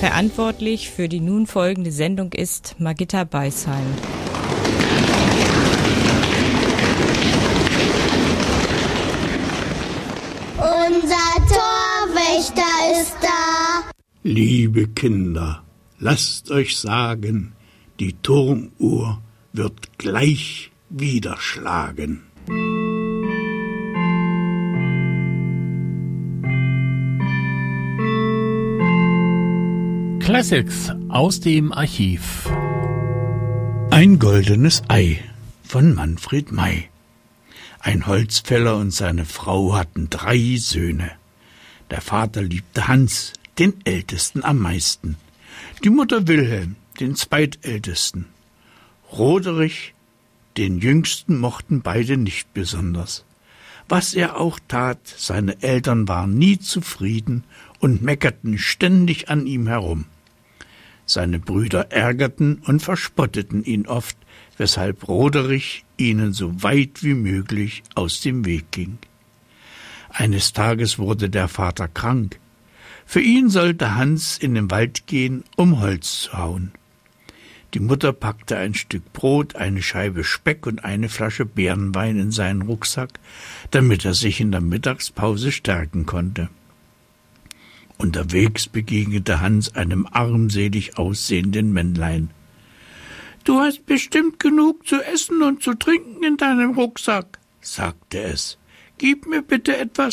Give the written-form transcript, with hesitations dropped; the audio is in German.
Verantwortlich für die nun folgende Sendung ist Margitta Beisheim. Unser Torwächter ist da. Liebe Kinder, lasst euch sagen, die Turmuhr wird gleich wieder schlagen. Classics aus dem Archiv. Ein goldenes Ei von Manfred May. Ein Holzfäller und seine Frau hatten 3 Söhne. Der Vater liebte Hans, den ältesten am meisten, die Mutter Wilhelm, den zweitältesten. Roderich, den jüngsten, mochten beide nicht besonders. Was er auch tat, seine Eltern waren nie zufrieden und meckerten ständig an ihm herum. Seine Brüder ärgerten und verspotteten ihn oft, weshalb Roderich ihnen so weit wie möglich aus dem Weg ging. Eines Tages wurde der Vater krank. Für ihn sollte Hans in den Wald gehen, um Holz zu hauen. Die Mutter packte ein Stück Brot, eine Scheibe Speck und eine Flasche Beerenwein in seinen Rucksack, damit er sich in der Mittagspause stärken konnte. Unterwegs begegnete Hans einem armselig aussehenden Männlein. »Du hast bestimmt genug zu essen und zu trinken in deinem Rucksack«, sagte es. »Gib mir bitte etwas